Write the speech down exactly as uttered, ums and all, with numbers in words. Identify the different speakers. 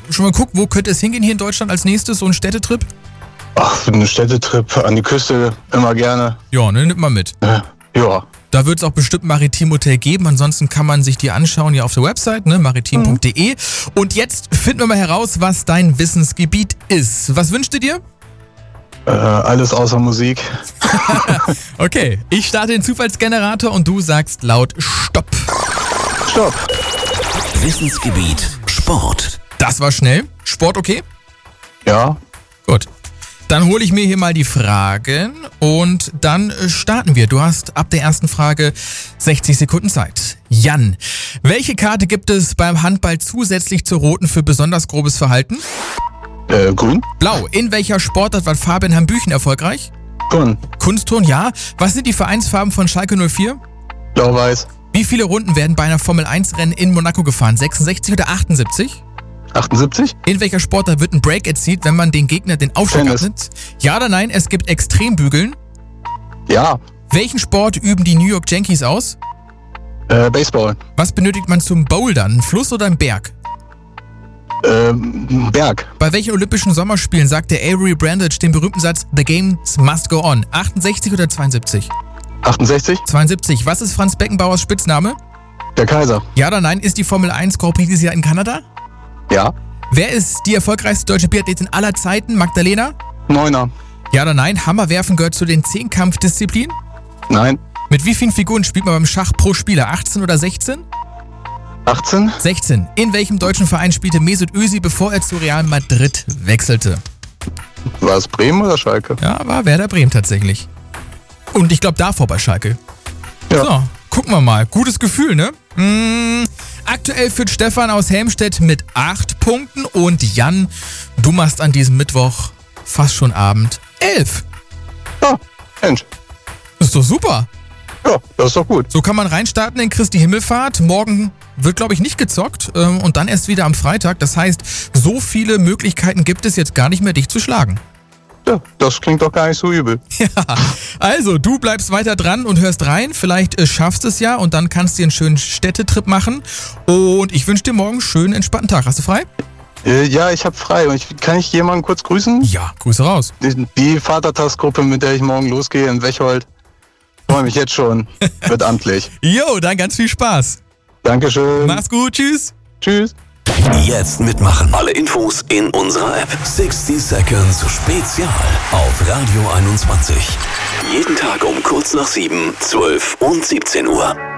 Speaker 1: schon mal geguckt, wo könnte es hingehen hier in Deutschland als nächstes, so ein Städtetrip?
Speaker 2: Ach, für einen Städtetrip an die Küste immer gerne.
Speaker 1: Ja, ne, nimmt mal mit.
Speaker 2: Äh, ja.
Speaker 1: Da wird es auch bestimmt ein Maritim-Hotel geben. Ansonsten kann man sich die anschauen hier auf der Website, ne, maritim punkt de. Und jetzt finden wir mal heraus, was dein Wissensgebiet ist. Was wünschst du dir?
Speaker 2: Äh, alles außer Musik.
Speaker 1: Okay, ich starte den Zufallsgenerator und du sagst laut Stopp.
Speaker 2: Stopp.
Speaker 3: Wissensgebiet Sport.
Speaker 1: Das war schnell. Sport okay?
Speaker 2: Ja.
Speaker 1: Gut. Dann hole ich mir hier mal die Fragen und dann starten wir. Du hast ab der ersten Frage sechzig Sekunden Zeit. Jan, welche Karte gibt es beim Handball zusätzlich zur roten für besonders grobes Verhalten?
Speaker 2: Äh, grün?
Speaker 1: Blau, in welcher Sportart war Fabian Hambüchen erfolgreich?
Speaker 2: Grün.
Speaker 1: Kunstturnen, ja. Was sind die Vereinsfarben von Schalke null vier?
Speaker 2: Blau-Weiß.
Speaker 1: Wie viele Runden werden bei einer Formel eins Rennen in Monaco gefahren? sechsundsechzig oder achtundsiebzig?
Speaker 2: achtundsiebzig?
Speaker 1: In welcher Sportart wird ein Break erzielt, wenn man den Gegner den Aufschlag
Speaker 2: Tennis.
Speaker 1: abnimmt? Ja oder nein, es gibt Extrembügeln.
Speaker 2: Ja.
Speaker 1: Welchen Sport üben die New York Yankees aus?
Speaker 2: Äh, Baseball.
Speaker 1: Was benötigt man zum Bouldern? Ein Fluss oder ein Berg?
Speaker 2: Ähm, Berg.
Speaker 1: Bei welchen Olympischen Sommerspielen sagte Avery Brandage den berühmten Satz The Games must go on? achtundsechzig oder zweiundsiebzig?
Speaker 2: achtundsechzig?
Speaker 1: zweiundsiebzig. Was ist Franz Beckenbauers Spitzname?
Speaker 2: Der Kaiser.
Speaker 1: Ja oder nein, ist die Formel eins Grand Prix dieses Jahr in Kanada?
Speaker 2: Ja.
Speaker 1: Wer ist die erfolgreichste deutsche Biathletin aller Zeiten? Magdalena?
Speaker 2: Neuner.
Speaker 1: Ja oder nein, Hammerwerfen gehört zu den Zehnkampfdisziplinen?
Speaker 2: Nein.
Speaker 1: Mit wie vielen Figuren spielt man beim Schach pro Spieler? achtzehn oder sechzehn?
Speaker 2: achtzehn?
Speaker 1: sechzehn. In welchem deutschen Verein spielte Mesut Özil, bevor er zu Real Madrid wechselte?
Speaker 2: War es Bremen oder Schalke?
Speaker 1: Ja, war Werder Bremen tatsächlich. Und ich glaube davor bei Schalke.
Speaker 2: Ja.
Speaker 1: So, gucken wir mal. Gutes Gefühl, ne? Mmh, aktuell führt Stefan aus Helmstedt mit acht Punkten und Jan, du machst an diesem Mittwoch, fast schon Abend, elf.
Speaker 2: Ja, Mensch.
Speaker 1: Ist doch super.
Speaker 2: Ja, das ist doch gut.
Speaker 1: So kann man reinstarten in Christi Himmelfahrt. Morgen wird, glaube ich, nicht gezockt ähm, und dann erst wieder am Freitag. Das heißt, so viele Möglichkeiten gibt es jetzt gar nicht mehr, dich zu schlagen.
Speaker 2: Ja, das klingt doch gar nicht so übel.
Speaker 1: Ja, also du bleibst weiter dran und hörst rein. Vielleicht äh, schaffst du es ja und dann kannst du dir einen schönen Städtetrip machen. Und ich wünsche dir morgen einen schönen, entspannten Tag. Hast du frei?
Speaker 2: Äh, ja, ich habe frei. Und ich, kann ich jemanden kurz grüßen?
Speaker 1: Ja, Grüße raus.
Speaker 2: Die, die Vatertagsgruppe, mit der ich morgen losgehe in Wechhold. Freue mich jetzt schon. Wird amtlich.
Speaker 1: Jo, dann ganz viel Spaß.
Speaker 2: Dankeschön.
Speaker 1: Mach's gut, tschüss.
Speaker 2: Tschüss.
Speaker 3: Jetzt mitmachen. Alle Infos in unserer App. sechzig Seconds Spezial auf Radio einundzwanzig. Jeden Tag um kurz nach sieben, zwölf und siebzehn Uhr.